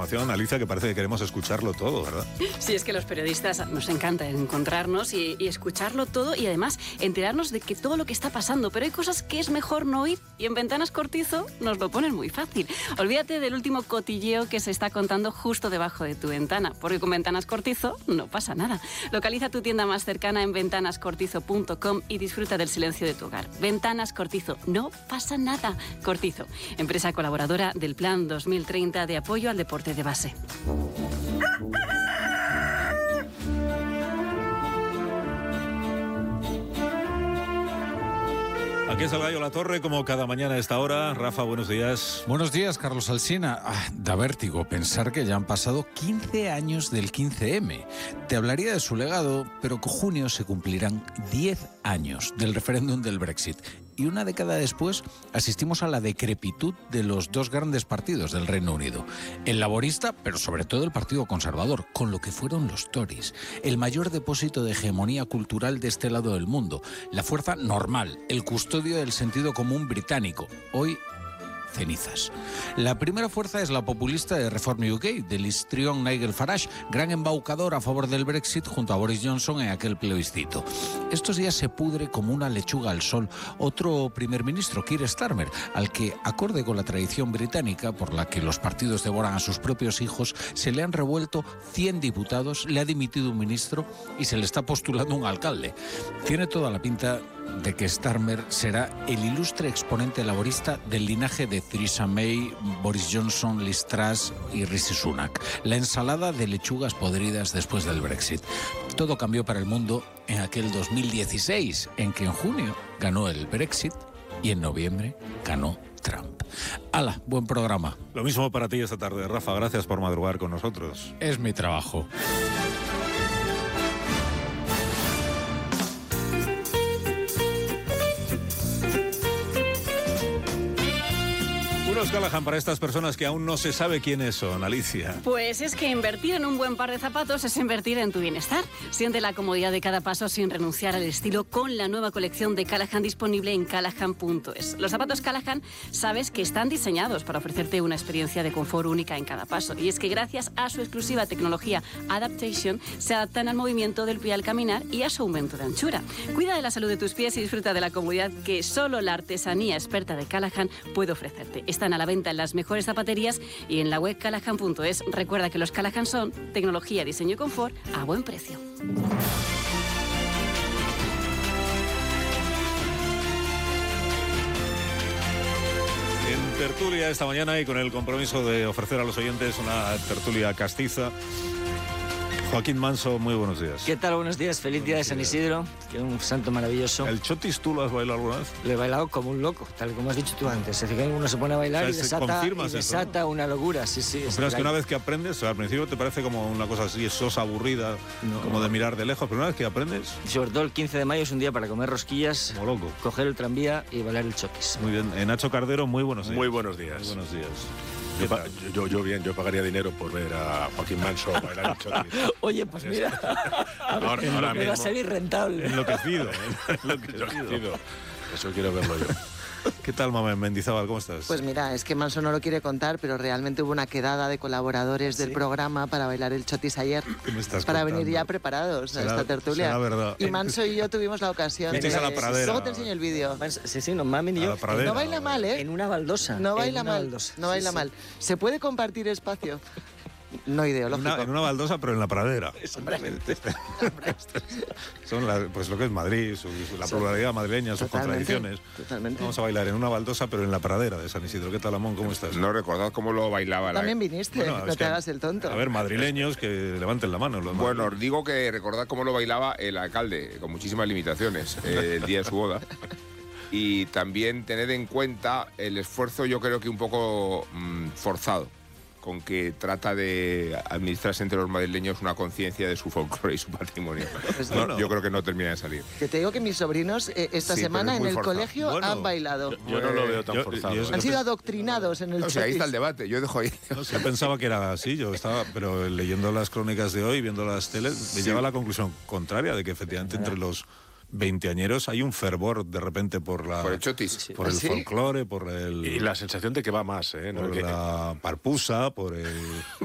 información, Alicia, que parece que queremos escucharlo todo, ¿verdad? Sí, es que los periodistas nos encanta encontrarnos y escucharlo todo y además enterarnos de que todo lo que está pasando, pero hay cosas que es mejor no oír y en Ventanas Cortizo nos lo ponen muy fácil. Olvídate del último cotilleo que se está contando justo debajo de tu ventana, porque con Ventanas Cortizo no pasa nada. Localiza tu tienda más cercana en ventanascortizo.com y disfruta del silencio de tu hogar. Ventanas Cortizo, no pasa nada. Cortizo, empresa colaboradora del Plan 2030 de apoyo al deporte de base. Aquí es el Gallo La Torre, como cada mañana a esta hora. Rafa, buenos días. Buenos días, Carlos Alsina. Da vértigo pensar que ya han pasado 15 años del 15M. Te hablaría de su legado, pero con junio se cumplirán 10 años del referéndum del Brexit. Y una década después asistimos a la decrepitud de los dos grandes partidos del Reino Unido. El laborista, pero sobre todo el Partido Conservador, con lo que fueron los Tories. El mayor depósito de hegemonía cultural de este lado del mundo. La fuerza normal, el custodio del sentido común británico. Hoy, cenizas. La primera fuerza es la populista de Reform UK, del histrión Nigel Farage, gran embaucador a favor del Brexit junto a Boris Johnson en aquel plebiscito. Estos días se pudre como una lechuga al sol otro primer ministro, Keir Starmer, al que, acorde con la tradición británica por la que los partidos devoran a sus propios hijos, se le han revuelto 100 diputados, le ha dimitido un ministro y se le está postulando un alcalde. Tiene toda la pinta de que Starmer será el ilustre exponente laborista del linaje de Theresa May, Boris Johnson, Liz Truss y Rishi Sunak. La ensalada de lechugas podridas después del Brexit. Todo cambió para el mundo en aquel 2016, en que en junio ganó el Brexit y en noviembre ganó Trump. ¡Hala! Buen programa. Lo mismo para ti esta tarde, Rafa. Gracias por madrugar con nosotros. Es mi trabajo. Unos Callahan para estas personas que aún no se sabe quiénes son, Alicia. Pues es que invertir en un buen par de zapatos es invertir en tu bienestar. Siente la comodidad de cada paso sin renunciar al estilo con la nueva colección de Callahan disponible en callahan.es. Los zapatos Callahan sabes que están diseñados para ofrecerte una experiencia de confort única en cada paso. Y es que gracias a su exclusiva tecnología Adaptation se adaptan al movimiento del pie al caminar y a su aumento de anchura. Cuida de la salud de tus pies y disfruta de la comodidad que solo la artesanía experta de Callahan puede ofrecerte. Están a la venta en las mejores zapaterías y en la web callahan.es. Recuerda que los Callahan son tecnología, diseño y confort a buen precio. En tertulia esta mañana y con el compromiso de ofrecer a los oyentes una tertulia castiza. Joaquín Manso, muy buenos días. ¿Qué tal? Buenos días. Feliz día de San Isidro, que es un santo maravilloso. ¿El chotis tú lo has bailado alguna vez? Lo he bailado como un loco, tal como has dicho tú antes. Es decir, uno se pone a bailar y desata una locura. Sí, sí. Pero es que una vez que aprendes, al principio te parece como una cosa así sosa, aburrida, como de mirar de lejos, pero una vez que aprendes... Sobre todo el 15 de mayo es un día para comer rosquillas, como loco, coger el tranvía y bailar el chotis. Muy bien. Nacho Cardero, muy buenos días. Muy buenos días. Muy buenos días. Yo bien, yo pagaría dinero por ver a Joaquín Manso bailar el chotis. Oye, pues mira, ahora me va a salir rentable. Enloquecido. Eso quiero verlo yo. ¿Qué tal, Mamá Mendizábal? ¿Cómo estás? Pues mira, es que Manso no lo quiere contar, pero realmente hubo una quedada de colaboradores del programa para bailar el chotis ayer. ¿Qué me estás para contando? venir ya preparados a esta tertulia. Será verdad. Y Manso y yo tuvimos la ocasión Fuisteis a la pradera. Luego te enseño el vídeo. Sí, no, Mami y yo. No baila mal, ¿eh? En una baldosa. No baila mal, no baila mal. ¿Se puede compartir espacio? No ideológico. En una baldosa, pero en la pradera. Exactamente. Son pues lo que es Madrid, la pluralidad madrileña, sus contradicciones. Totalmente. Vamos a bailar en una baldosa, pero en la pradera de San Isidro. ¿Qué tal, Amón? ¿Cómo estás? No recordad cómo lo bailaba. También viniste, Bueno, no te hagas el tonto. A ver, madrileños que levanten la mano. Bueno, os digo que recordad cómo lo bailaba el alcalde, con muchísimas limitaciones, el día de su boda. Y también tened en cuenta el esfuerzo, yo creo que un poco forzado, con que trata de administrarse entre los madrileños una conciencia de su folclore y su patrimonio. Pues yo creo que no termina de salir. Que te digo que mis sobrinos esta semana en el colegio han bailado. Yo no lo veo tan forzado. Han sido adoctrinados en el chotis. O sea, ahí está el debate, yo dejo ahí. Yo pensaba que era así, pero leyendo las crónicas de hoy, viendo las teles, me lleva a la conclusión contraria, de que efectivamente entre los veinteañeros hay un fervor de repente por el chotis, por el folclore, por el... Y la sensación de que va más, ¿eh? Por la parpusa, por el...